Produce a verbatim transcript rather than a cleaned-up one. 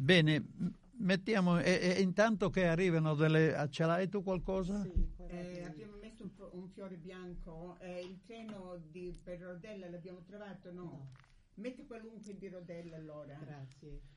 Bene, mettiamo, e, e intanto che arrivano delle... Ce l'hai tu qualcosa? Sì, eh, abbiamo messo un, un fiore bianco, eh, il treno di, per Rodella l'abbiamo trovato? No. No. Metti qualunque di Rodella allora. Grazie.